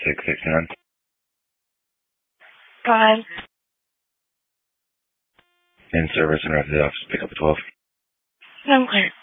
669. Go ahead. In service and right to the office. Pick up at 12. I'm clear.